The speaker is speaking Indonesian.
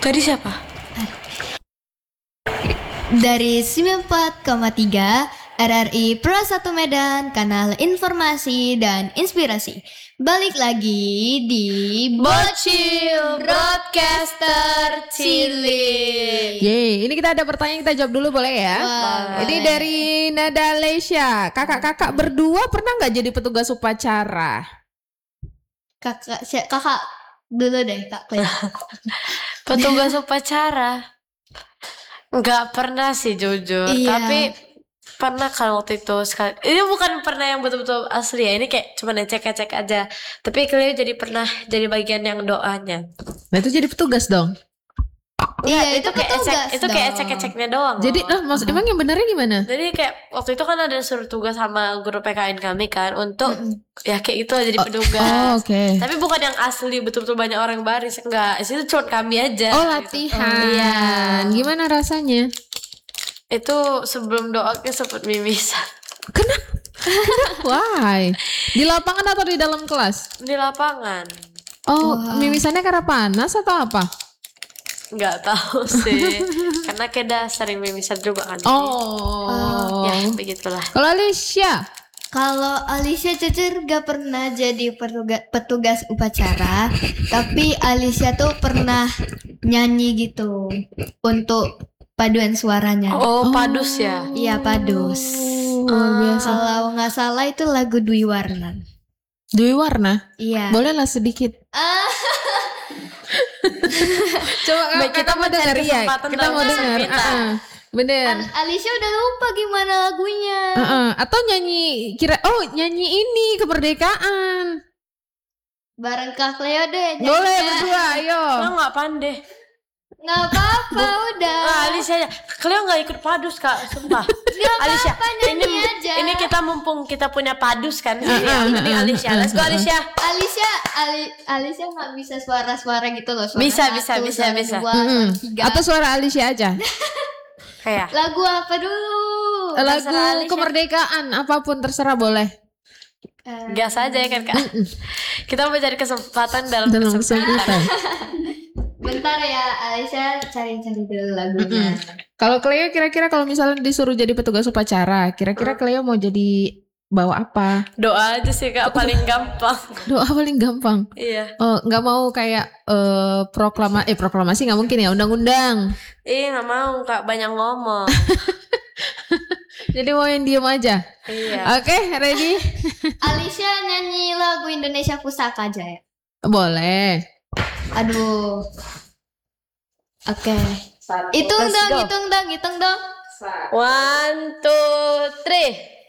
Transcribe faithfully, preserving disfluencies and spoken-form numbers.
Tadi siapa? Dari sembilan puluh empat koma tiga R R I Pro satu Medan, kanal informasi dan inspirasi. Balik lagi di Bocil Broadcaster Cilik. Yeay, ini kita ada pertanyaan, kita jawab dulu boleh ya? Wow. Ini dari Nada Lesya. Kakak-kakak berdua pernah nggak jadi petugas upacara? kakak si- kakak dulu deh kak Cleo. Petugas upacara. Nggak pernah sih jujur. Iya. Tapi pernah kan waktu itu sekali. Ini bukan pernah yang betul-betul asli ya. Ini kayak cuma cek-cek aja. Tapi kalian jadi pernah jadi bagian yang doanya. Nah itu jadi petugas dong. Iya, itu kayak petugas ecek, itu kayak dong. cek-ceknya doang. Jadi loh. lah maksud emang yang benernya gimana? Jadi kayak waktu itu kan ada suruh tugas sama guru P K N kami kan untuk ya kayak itu jadi petugas. Oh, oke. Tapi bukan yang asli betul-betul banyak orang baris, enggak. Itu cuma kami aja. Oh gitu. latihan. Iya. Gimana rasanya? Itu sebelum doanya sempat mimisan Why? Di lapangan atau di dalam kelas? di lapangan. Oh, mimisannya karena panas atau apa? Enggak tahu sih. Karena kita sering mimisan juga kan. Oh. Ya, begitulah. Kalau Alicia? Kalau Alicia jujur gak pernah jadi petugas, petugas upacara, tapi Alicia tuh pernah nyanyi gitu untuk paduan suaranya. Oh, padus ya. Iya padus. Oh, luar biasa. Kalau nggak salah itu lagu Dwi Warna. Dwi Warna? Iya. Bolehlah sedikit. Ah, Coba Baik, kita kita mau mencari dengar ya. kesempatan Kita dalam mau dengar. kita. Ah, ah. Bener. Al- Alicia udah lupa gimana lagunya. Ah, ah. Atau nyanyi kira oh nyanyi ini kemerdekaan. Bareng Kak Cleo deh. Boleh nyanyinya. berdua, ayo. Lo nggak pandai. Nggak apa-apa udah. Ah, Alicia aja. Kalian nggak ikut padus kak, sumpah. Nggak Alicia, apa-apa, nyanyi ini aja. ini kita mumpung kita punya padus kan. Ini, ah, ini ah, Alicia. ah, Let's go ah, Alicia. Alicia, Ali, Alicia nggak bisa suara-suara gitu loh. Suara Bisa, satu, bisa, bisa, suara bisa. Dua, Mm-mm. suara tiga. Atau suara Alicia aja. Kayak. Lagu apa dulu? Lagu Terserah Alicia. kemerdekaan apapun terserah boleh. Eh, Gas aja ya kan kak. Kita mau cari kesempatan dalam, Dalam kesempatan. kesempitan. bentar ya, Alicia cari-cari dulu lagunya. Kalau Cleo kira-kira kalau misalnya disuruh jadi petugas upacara, kira-kira Cleo mau jadi bawa apa? Doa aja sih kak paling gampang. Doa paling gampang. Iya. Oh, nggak mau kayak eh, proklama eh proklamasi nggak mungkin ya, undang-undang. Ih nggak mau kak banyak ngomong. Jadi mau yang diem aja. Iya. Oke, ready? Alicia nyanyi lagu Indonesia Pusaka aja ya. Boleh. Aduh. Oke. Hitung Let's dong, go. hitung dong, hitung dong. One, two, three.